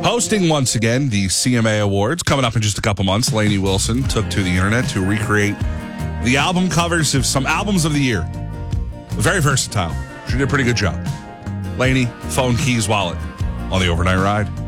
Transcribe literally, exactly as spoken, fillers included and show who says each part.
Speaker 1: Hosting once again the C M A Awards coming up in just a couple months. Lainey Wilson took to the internet to recreate the album covers of some albums of the year. Very versatile. She did a pretty good job. Lainey, phone, keys, wallet on the overnight ride.